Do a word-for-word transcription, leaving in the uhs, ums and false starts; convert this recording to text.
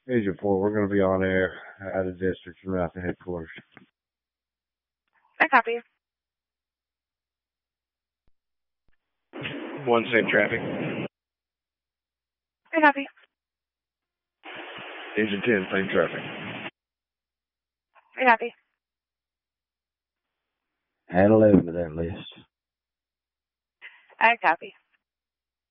Agent four, we're going to be on air out of district from out the headquarters. I copy. One safe traffic. I copy. Agent ten, same traffic. I copy. Add eleven to that list. I copy.